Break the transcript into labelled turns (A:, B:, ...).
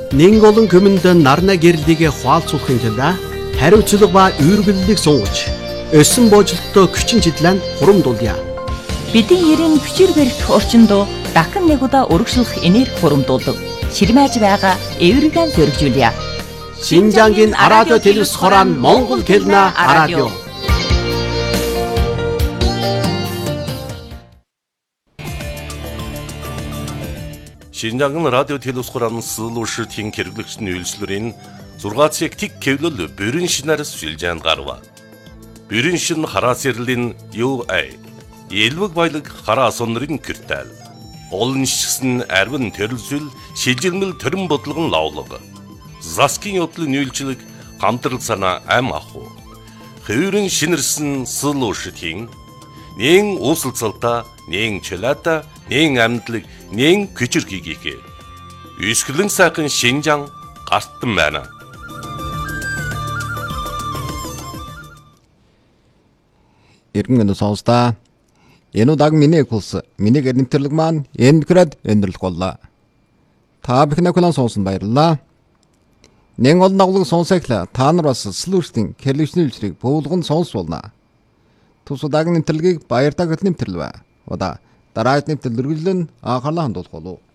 A: Нэн олон көмөнд нарна гэрлэгээ хуалцуулахын тулд хариуцлага ба үүргэллийг сунгаж өссөн боожлолтоо хүчин чиглэн хурамдуулъя.
B: Бидний ерийн хүчээр барих орчинд дахин нэг удаа урагшлах энерги хурамдуулав. Ширмэж байгаа эвэргэн зөргижүүлье.
A: Шинжангийн радио телевиз хорон Монгол хэлнэ радио.
C: Шинжангийн радио телевиз хорон сэлүүшртийн хэрэглэгчний үйлчлэрийн 6 цаг тик кевлэл бүрэн шинээр сүлжээнд гарва. Бүрэн шин хараас ярлийн UA Элвэг баялаг хараа сонрын киртал. Олон шигсэн арвин төрөлсөл шилжилмэл төрөн бодлогон лавлага. Заскин явдлын үйлчлэг хамтрал санаа ам аху. Хөврөн шинэрсэн сэлүүшртийн нэн uusalцалта, нэн чөлөөта, нэн амьдлаг, нэн küçürkigiге. Үсгэлэн сайхан Шинжан гартан байна.
D: Иргэн сонсдаа. Энэ удааг миний хулс. Миний гэрнэмтэрлэг маань энэ град өндөрлөх боллоо. Та бүхэн акулан сонсон баярлалаа. Нэн олон дагуулыг сонсоглоо. Та нар бас сэлүүртийн хэрэглэгчний үйлчлэгийг бөөлгөн сонсволнаа. Тус удаагийн нэмтэрлэгийг баяртайг нэмтэрлэвэ. Удаа дараагийн нэмтэл үргэлжлэн анхаарлаа хандуулах болов.